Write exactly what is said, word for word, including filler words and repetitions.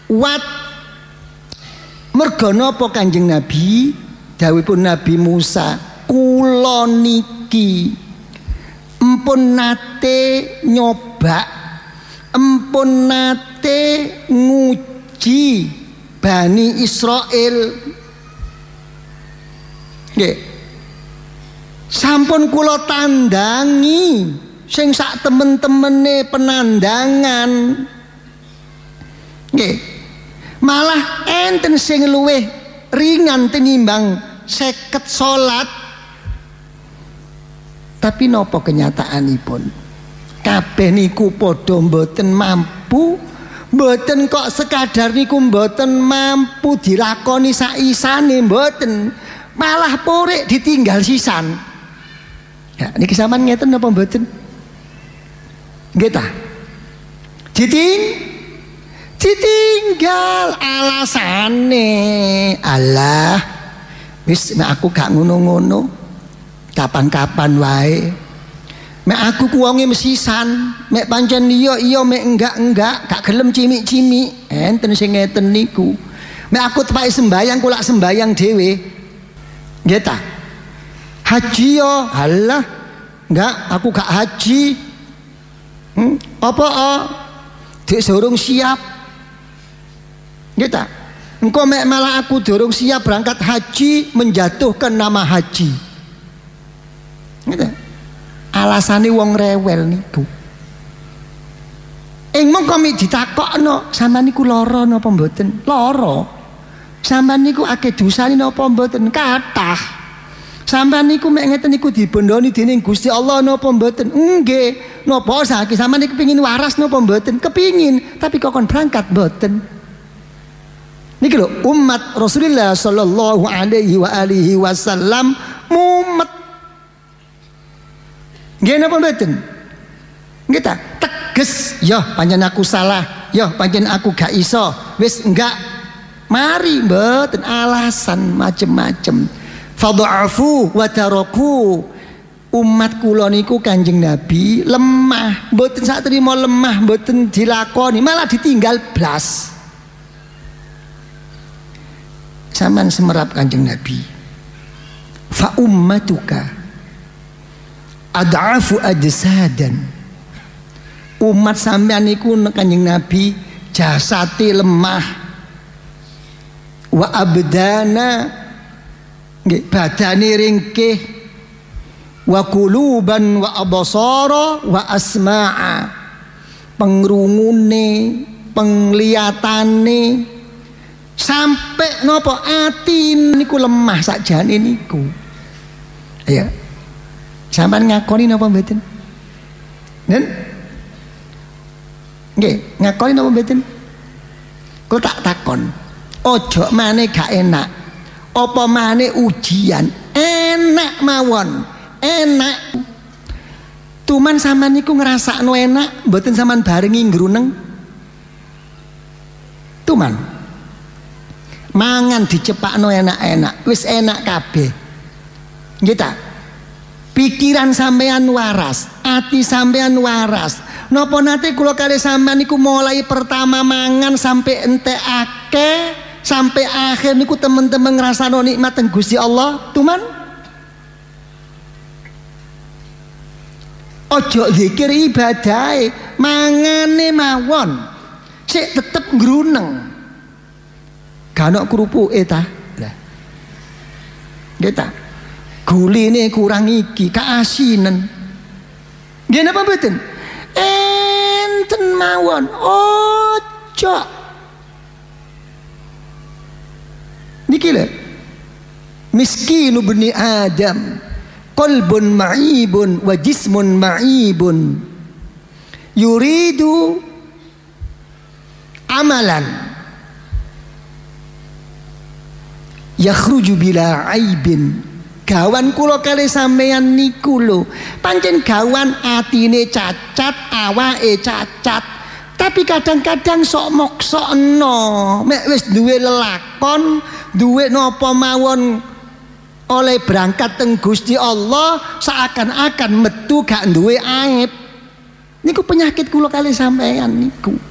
Wat merga napa Kanjeng Nabi dawuhipun Nabi Musa, kula niki empun nate nyoba, empun nate nguji Bani Israil. Nggih. Sampun kula tandangi sing sak temen-temene penandangan. Nggih. Malah enten sing luwih ringan tinimbang seket salat. Tapi napa kenyataanipun? Kabeh niku padha mboten mampu, mboten kok sekadar niku mboten mampu dilakoni saisane mboten. Malah purik ditinggal sisan. Ya, niki sampean ngeten napa mboten? Nggih ta? Diting ditinggal alasane Allah wis nek aku gak ngono-ngono kapan-kapan wae mek aku ku wonge mesisan mek pancen iya iya mek enggak-enggak gak gelem cimik-cimik enten sing ngeten niku mek aku tepake sembayang kula sembayang dhewe nggih ta haji yo halah enggak aku gak haji hmm? apa oh dik durung siap nggih ta engko mek malah aku durung siap berangkat haji menjatuhkan nama haji nggih ta alasane wong rewel niku ing mongko mi ditakokno sampean niku lara napa mboten lara sampean niku akeh dosane napa mboten kathah sampean niku mek ngeten niku dibondoni dening Gusti Allah napa mboten nggih napa saiki sampean niku pengin waras napa mboten kepingin tapi kok kon berangkat mboten niki lho umat Rasulullah sallallahu alaihi wa alihi wasallam mumet nggih napa mboten nggih ta teges ya pancen aku salah ya pancen aku gak iso wis enggak mari mboten alasan macem-macem fadha'afu wa taraku umat kula niku Kanjeng Nabi lemah mboten sak trima lemah mboten dilakoni malah ditinggal blas sampean semerap Kanjeng Nabi fa ummatuka ad'afu ajsadan umat sampean niku Kanjeng Nabi jasate lemah wa abdana nggih badane ringkih wa quluban wa absara wa asma'a pengrungune penglihatane sampai nopo ati niku lemah sakjane niku ya sampean ngakoni napa mboten nen nggih ngakoni napa mboten kok tak takon ojo maneh gak enak apa maneh ujian enak mawon enak tuman sampean niku ngrasakno enak mboten sampean barengi ngruneng tuman mangan dicepakno enak-enak wis enak kabeh nggih ta pikiran sampean waras ati sampean waras napa nate kula kali sampean niku mulai pertama mangan sampai entekake sampai akhir niku temen-temen ngrasano nikmat teng Gusti Allah tuman ojo zikir ibadahe mangane mawon sik tetep ngruneng kanok kerupuke ta lah nggih ta guline kurang iki kaasinen nggih napa mboten enten mawon ojo niki lho miskinu bani Adam qalbun ma'ibun wa jismun ma'ibun yuridu amalan yakhruju bila aibin gawan kula kali sampeyan niku lho pancen gawan atine cacat awake cacat tapi kadang-kadang sok moksokno mek wis duwe lelakon duwe napa mawon oleh berangkat teng Gusti Allah seakan-akan metu gak duwe aib niku penyakit kula kali sampeyan niku